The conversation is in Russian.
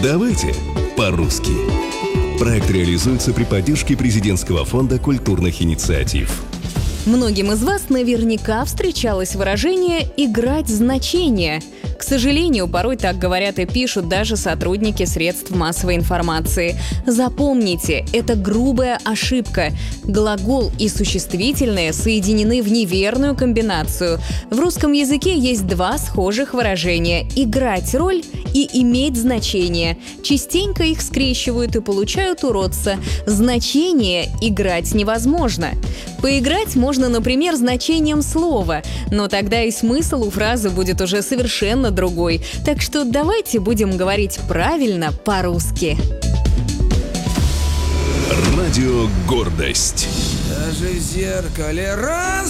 Давайте по-русски. Проект реализуется при поддержке Президентского фонда культурных инициатив. Многим из вас наверняка встречалось выражение «играть значение». К сожалению, порой так говорят и пишут даже сотрудники средств массовой информации. Запомните, это грубая ошибка. Глагол и существительное соединены в неверную комбинацию. В русском языке есть два схожих выражения – «играть роль» и «иметь значение». Частенько их скрещивают и получают уродца. Значение играть невозможно. Поиграть можно, например, значением слова, но тогда и смысл у фразы будет уже совершенно другой. Так что давайте будем говорить правильно по-русски. Радио «Гордость». Даже в зеркале раз